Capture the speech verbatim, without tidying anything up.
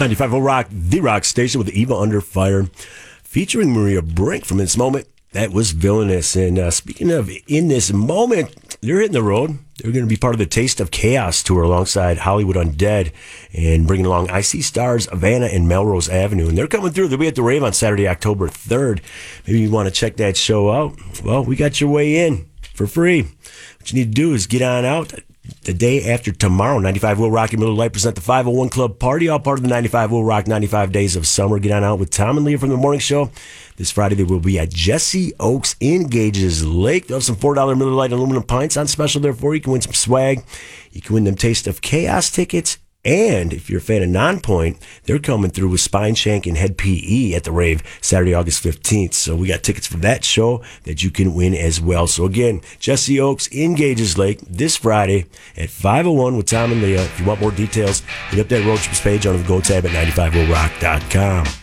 ninety-five point oh Rock, the rock station with Eva Under Fire, featuring Maria Brink from this moment. That was Villainous. And uh, speaking of In This Moment, they're hitting the road. They're going to be part of the Taste of Chaos tour alongside Hollywood Undead and bringing along I See Stars, Havana, and Melrose Avenue. And they're coming through. They'll be at the Rave on Saturday, October third. Maybe you want to check that show out. Well, we got your way in for free. What you need to do is get on out. The day after tomorrow, ninety-five Will Rock and Miller Lite present the five oh one Club Party, all part of the ninety-five Will Rock ninety-five Days of Summer. Get on out with Tom and Leah from the morning show. This Friday, they will be at Jesse Oaks in Gages Lake. They'll have some four dollar Miller Lite aluminum pints on special there for you. You can win some swag. You can win them Taste of Chaos tickets. And if you're a fan of Nonpoint, they're coming through with Spine Shank and Head P E at the Rave Saturday, August fifteenth. So we got tickets for that show that you can win as well. So again, Jesse Oaks in Gages Lake this Friday at five oh one with Tom and Leah. If you want more details, hit up that road trips page on the Go tab at ninety-five will rock dot com.